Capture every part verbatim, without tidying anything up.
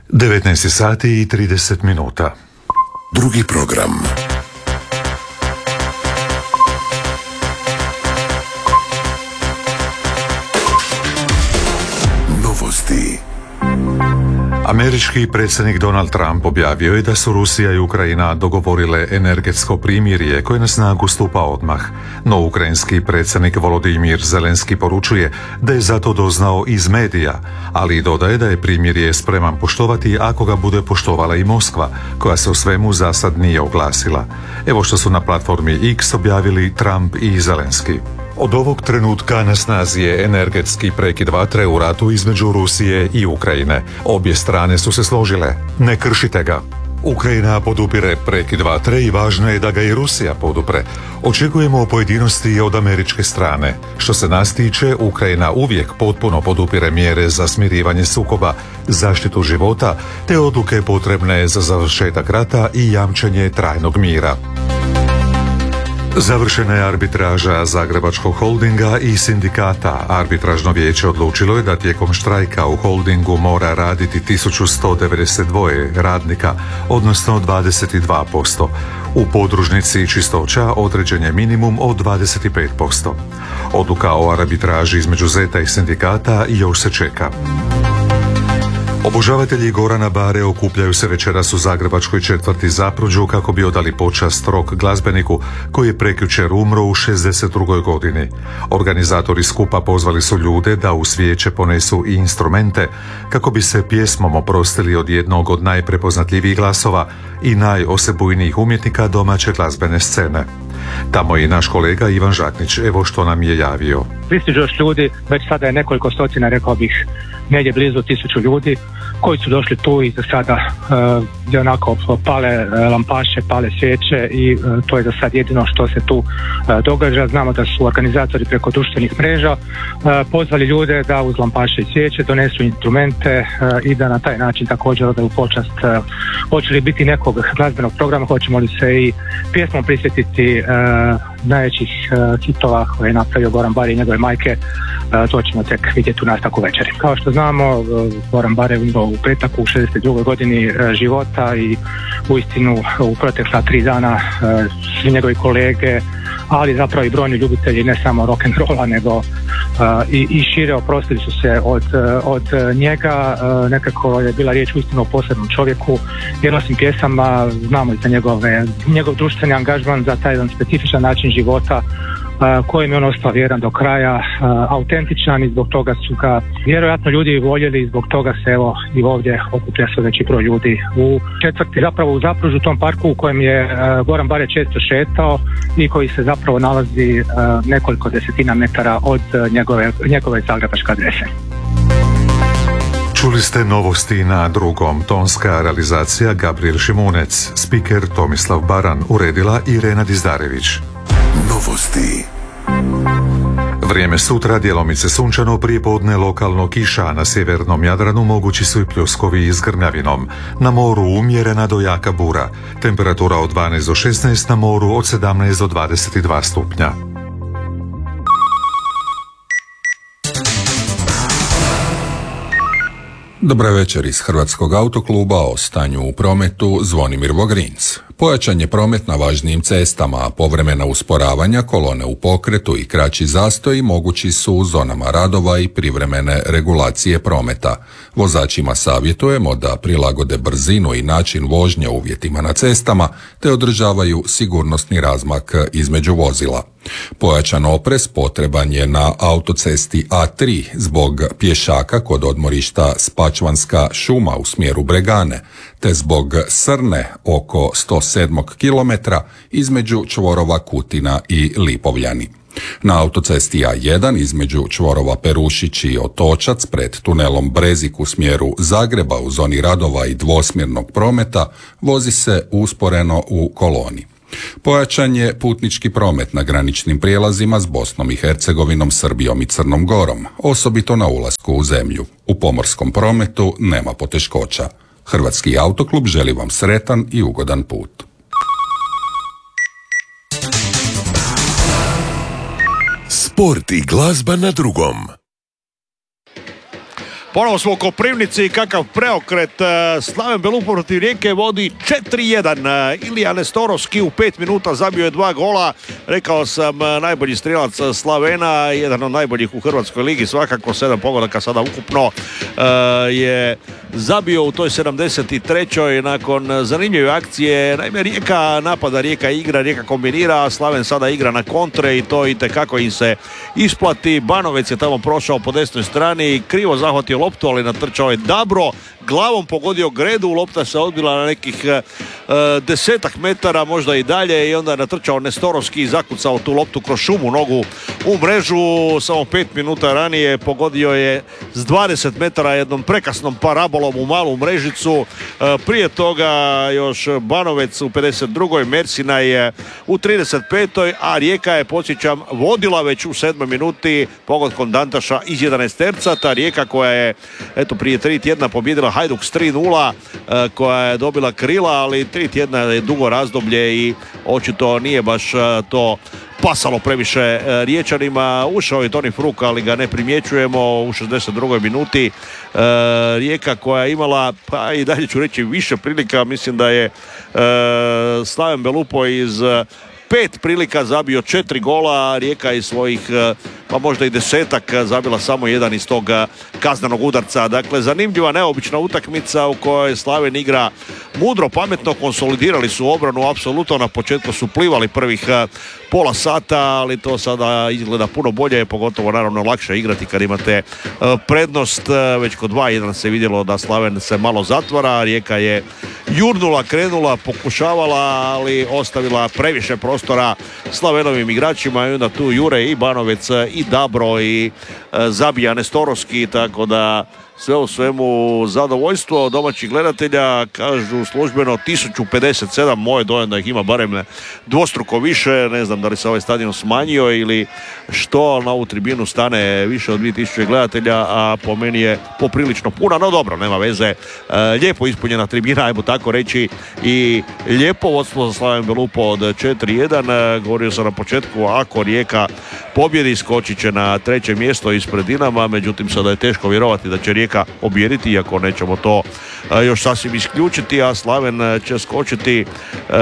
devetnaest sati i trideset minuta. Drugi program. Novosti. Američki predsjednik Donald Trump objavio je da su Rusija i Ukrajina dogovorile energetsko primirje koje na snagu stupa odmah, no ukrajinski predsjednik Volodimir Zelenski poručuje da je zato doznao iz medija, ali i dodaje da je primirje spreman poštovati ako ga bude poštovala i Moskva, koja se o svemu zasad nije oglasila. Evo što su na platformi X objavili Trump i Zelenski. Od ovog trenutka na snazi je energetski prekid vatre u ratu između Rusije i Ukrajine. Obje strane su se složile. Ne kršite ga. Ukrajina podupire prekid vatre i važno je da ga i Rusija podupre. Očekujemo pojedinosti od američke strane. Što se nas tiče, Ukrajina uvijek potpuno podupire mjere za smirivanje sukoba, zaštitu života, te odluke potrebne za završetak rata i jamčenje trajnog mira. Završena je arbitraža Zagrebačkog holdinga i sindikata. Arbitražno vijeće odlučilo je da tijekom štrajka u holdingu mora raditi tisuću sto devedeset dva radnika, odnosno dvadeset dva posto. U podružnici čistoća određen je minimum od dvadeset pet posto. Odluka o arbitraži između Zeta i sindikata još se čeka. Obožavatelji Gorana Bare okupljaju se večeras u zagrebačkoj četvrti Zapruđu kako bi odali počast rock glazbeniku koji je prekjučer umro u šezdeset drugoj godini. Organizatori skupa pozvali su ljude da u svijeće ponesu i instrumente kako bi se pjesmom oprostili od jednog od najprepoznatljivijih glasova i najosebujnijih umjetnika domaće glazbene scene. Tamo je i naš kolega Ivan Žaknić, evo što nam je javio. Pristižu još ljudi, već sada je nekoliko stotina, rekao bih, negdje blizu tisuću ljudi koji su došli tu i za sada uh, gdje onako pale uh, lampaše, pale svijeće i uh, to je za sad jedino što se tu uh, događa. Znamo da su organizatori preko društvenih mreža uh, pozvali ljude da uz lampaše i svijeće donesu instrumente uh, i da na taj način također odaju počast. Uh, hoće li biti nekog glazbenog programa, hoćemo li se i pjesmom prisjetiti uh, najvećih uh, hitova koje je napravio Goran Bare i njegove majke, uh, to ćemo tek vidjeti u nastavku večeri. Kao što znamo, uh, Goran Bare je umro u petak u šezdeset drugoj godini uh, života i uistinu u protekla tri dana uh, svi njegovi kolege, ali zapravo i brojni ljubitelji ne samo rock'n'rolla nego uh, i, i šire oprostili su se od, uh, od njega. Uh, nekako je bila riječ uistinu o posebnom čovjeku, jer osim pjesama znamo i za njegove, njegov društveni angažman, za taj jedan specifičan način života Uh, kojim je on ostao vjeran do kraja, uh, autentičan, i zbog toga su ga vjerojatno ljudi voljeli i zbog toga se evo i ovdje okuplja sve veći broj ljudi u četvrti, zapravo u Zapruđu, u tom parku u kojem je uh, Goran Bare često šetao i koji se zapravo nalazi uh, nekoliko desetina metara od uh, njegove, njegove zagrebačke adrese. Čuli ste novosti na drugom. Tonska realizacija Gabriel Šimunec, spiker Tomislav Baran, uredila Irena Dizdarević. Novosti. Vrijeme sutra, djelomice sunčano, prijepodne lokalno kiša, na sjevernom Jadranu mogući su i pljuskovi s grmljavinom. Na moru umjerena do jaka bura. Temperatura od dvanaest do šesnaest, na moru od sedamnaest do dvadeset dva stupnja. Dobar večer iz Hrvatskog autokluba, o stanju u prometu Zvonimir Vogrinc. Pojačan je promet na važnijim cestama, a povremena usporavanja, kolone u pokretu i kraći zastoji mogući su u zonama radova i privremene regulacije prometa. Vozačima savjetujemo da prilagode brzinu i način vožnje uvjetima na cestama, te održavaju sigurnosni razmak između vozila. Pojačan oprez potreban je na autocesti A tri zbog pješaka kod odmorišta Spačvanska šuma u smjeru Bregane, te zbog Srne oko sto sedam kilometara između čvorova Kutina i Lipovljani. Na autocesti A jedan između čvorova Perušić i Otočac pred tunelom Brezik u smjeru Zagreba u zoni radova i dvosmjernog prometa vozi se usporeno u koloni. Pojačan je putnički promet na graničnim prijelazima s Bosnom i Hercegovinom, Srbijom i Crnom Gorom, osobito na ulasku u zemlju. U pomorskom prometu nema poteškoća. Hrvatski autoklub želi vam sretan i ugodan put. Sport i glazba na drugom. Ponovo smo u Koprivnici, kakav preokret. Slaven Belupo protiv Rijeke vodi četiri jedan. Ilija Nestorovski u pet minuta zabio je dva gola. Rekao sam, najbolji strijelac Slavena, jedan od najboljih u Hrvatskoj ligi, svakako sedam pogodaka sada ukupno je zabio u toj sedamdeset trećoj nakon zanimljive akcije. Naime, Rijeka napada, Rijeka igra, Rijeka kombinira, a Slaven sada igra na kontre i to itekako im se isplati. Banovec je tamo prošao po desnoj strani, krivo zahvatio loptu, ali natrčao je Dabro, glavom pogodio gredu, lopta se odbila na nekih e, desetak metara, možda i dalje, i onda je natrčao Nestorovski i zakucao tu loptu kroz šumu nogu u mrežu. Samo pet minuta ranije pogodio je s dvadeset metara jednom prekasnom parabolom u malu mrežicu. E, prije toga još Banovec u pedeset drugoj, Mersina je u trideset petoj, a Rijeka je, podsjećam, vodila već u sedmoj minuti pogodkom Dantaša iz jedanaesterca. Ta Rijeka koja je eto prije tri tjedna pobjedila Hajduk s tri nula, e, koja je dobila krila, ali tri tjedna je dugo razdoblje i očito nije baš e, to pasalo previše e, Riječanima. Ušao je Toni Fruk, ali ga ne primjećujemo u šezdeset drugoj minuti. E, Rijeka koja je imala, pa i dalje ću reći, više prilika. Mislim da je e, Slaven Belupo iz pet prilika zabio četiri gola, Rijeka iz svojih pa možda i desetak zabila samo jedan iz tog kaznenog udarca. Dakle, zanimljiva, neobična utakmica u kojoj Slaven igra mudro, pametno, konsolidirali su obranu, apsolutno na početku su plivali prvih pola sata, ali to sada izgleda puno bolje, pogotovo naravno lakše igrati kad imate prednost. Već kod dva jedan se vidjelo da Slaven se malo zatvara, Rijeka je jurnula, krenula, pokušavala, ali ostavila previše prostora Slavenovim igračima i onda tu jure i Banovec i Dabro i e, zabija Nestorovski, tako da sve u svemu zadovoljstvo domaćih gledatelja. Kažu službeno tisuću pedeset sedam, moj dojam da ih ima barem dvostruko više. Ne znam da li se ovaj stadion smanjio ili što, na ovu tribinu stane više od dvije tisuće gledatelja, a po meni je poprilično puna, no dobro, nema veze. E, lijepo ispunjena tribina, ajmo tako reći, i lijepo vodstvo za Slaven Belupo od četiri jedan. E, govorio sam na početku, ako Rijeka pobjedi, skočit će na treće mjesto ispred Dinama, međutim sada je teško vjerovati da će Rijeka objeriti, iako nećemo to e, još sasvim isključiti, a Slaven će skočiti e,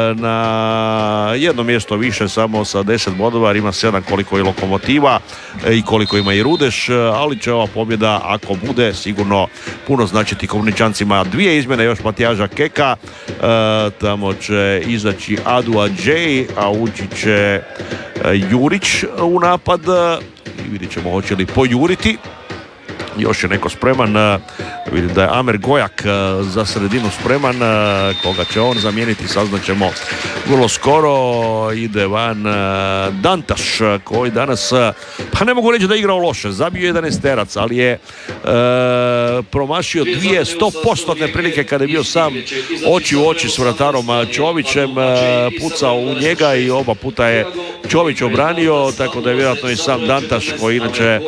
na jedno mjesto više, samo sa deset bodova, jer ima sedam koliko je Lokomotiva e, i koliko ima i Rudeš, ali će ova pobjeda, ako bude, sigurno puno značiti Koprivničancima. Dvije izmjene još Matijaža Keka, e, tamo će izaći Adu Adžej, a ući će e, Jurić u napad i vidjet ćemo hoće li pojuriti. Još je neko spreman, vidim da je Amer Gojak za sredinu spreman, koga će on zamijeniti saznaćemo vrlo skoro. Ide van Dantaš, koji danas, pa ne mogu reći da je igrao loše, zabio jedanaesterac, ali je e, promašio dvije sto posto prilike kada je bio sam oči u oči s vratarom Čovićem, pucao u njega i oba puta je Čović obranio, tako da je vjerojatno i sam Dantaš, koji inače e,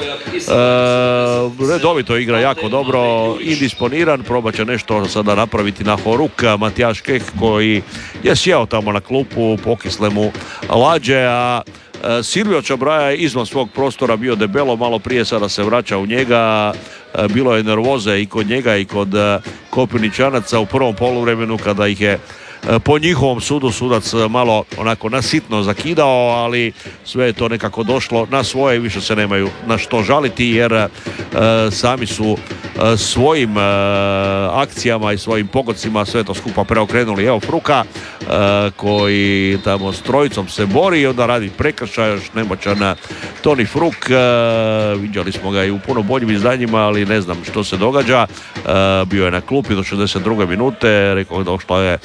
redovito igra jako dobro, indisponiran, probat će nešto sada napraviti na horuk Matijaš Kek, koji je sjeo tamo na klupu, pokisle mu lađe, a Silvio Čabraja je izvan svog prostora bio debelo malo prije, sada se vraća u njega. Bilo je nervoze i kod njega i kod Koprivničanaca u prvom poluvremenu, kada ih je po njihovom sudu sudac malo onako nasitno zakidao, ali sve je to nekako došlo na svoje i više se nemaju na što žaliti, jer e, sami su e, svojim e, akcijama i svojim pogodcima sve to skupa preokrenuli. Evo Fruka e, koji tamo s trojicom se bori i onda radi prekršaj, još nemoćan Toni Fruk. E, viđali smo ga i u puno boljim izdanjima, ali ne znam što se događa. E, bio je na klupi do šezdeset druge minute, rekao da došla je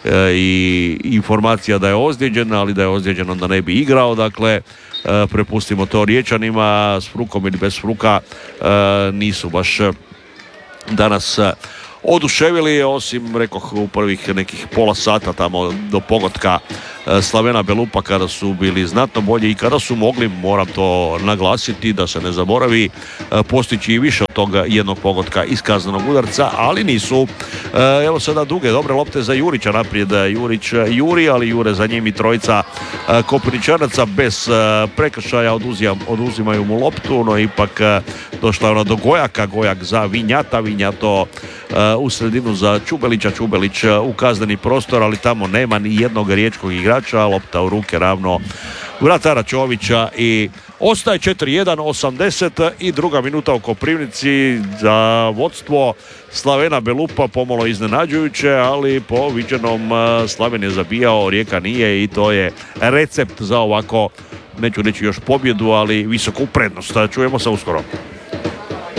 i informacija da je ozlijeđen, ali da je ozlijeđen onda ne bi igrao. Dakle, prepustimo to Riječanima, s Frukom ili bez Fruka nisu baš danas oduševili, osim, rekoh, u prvih nekih pola sata tamo do pogotka Slavena Belupa kada su bili znatno bolji i kada su mogli, moram to naglasiti da se ne zaboravi, postići i više od toga jednog pogotka iz kaznenog udarca, ali nisu. Evo sada duge, dobre lopte za Jurića naprijed. Jurić Juri, ali Jure za njim i trojica Koprivničanaca bez prekršaja oduzimaju mu loptu, no ipak došla je ona do Gojaka, Gojak za Vinjata, Vinjato u sredinu za Čubelića, Čubelić u kazneni prostor, ali tamo nema ni jednog riječkog igrača, lopta u ruke ravno vratara Čovića i ostaje četiri jedan, osamdeset i druga minuta u Koprivnici. Za vodstvo Slavena Belupa pomalo iznenađujuće, ali po viđenom Slaven je zabijao, Rijeka nije i to je recept za ovako, neću reći još pobjedu, ali visoku prednost. Čujemo se uskoro.